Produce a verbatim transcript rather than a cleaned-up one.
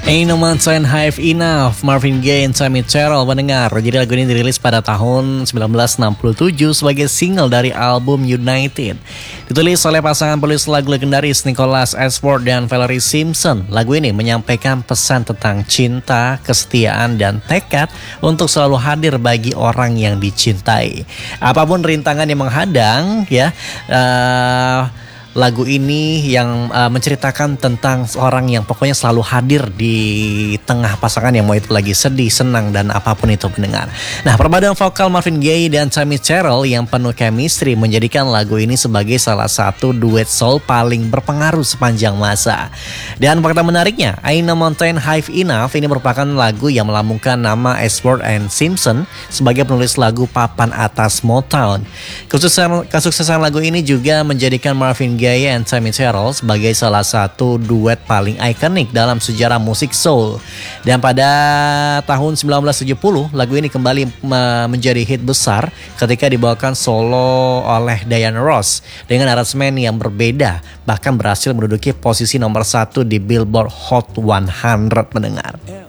Ain't No Mountain High Enough, Marvin Gaye and Tammy Terrell mendengar. Jadi lagu ini dirilis pada tahun sembilan belas enam puluh tujuh sebagai single dari album United. Ditulis oleh pasangan penulis lagu legendaris Nicholas Ashford dan Valerie Simpson. Lagu ini menyampaikan pesan tentang cinta, kesetiaan, dan tekad untuk selalu hadir bagi orang yang dicintai. Apapun rintangan yang menghadang, ya. Uh, Lagu ini yang uh, menceritakan tentang seorang yang pokoknya selalu hadir di tengah pasangan yang mau itu lagi sedih, senang, dan apapun itu pendengar. Nah, perpaduan vokal Marvin Gaye dan Tammy Terrell yang penuh chemistry menjadikan lagu ini sebagai salah satu duet soul paling berpengaruh sepanjang masa. Dan fakta menariknya, Ain't No Mountain High Enough ini merupakan lagu yang melambungkan nama Ashford and Simpson sebagai penulis lagu papan atas Motown. Kesuksesan, kesuksesan lagu ini juga menjadikan Marvin Gaye and Tammy Terrell sebagai salah satu duet paling ikonik dalam sejarah musik soul. Dan pada tahun sembilan belas tujuh puluh, lagu ini kembali menjadi hit besar ketika dibawakan solo oleh Diana Ross dengan aransemen yang berbeda, bahkan berhasil menduduki posisi nomor satu di Billboard Hot seratus mendengar.